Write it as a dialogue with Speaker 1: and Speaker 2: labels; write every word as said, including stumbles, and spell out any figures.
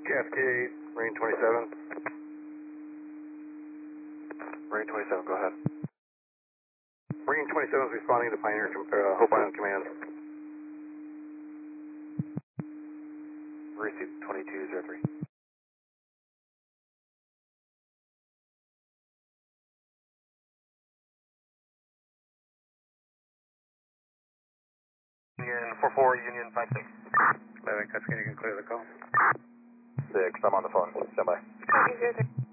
Speaker 1: F T eight, Marine twenty-seven. Marine twenty-seven, go ahead. Marine twenty-seven is responding to Pioneer, uh, Hope Island Command. Receive twenty-two zero three. Union four four, Union five six. eleven, Cusco, you can clear the call. six, I'm on the phone. Stand by.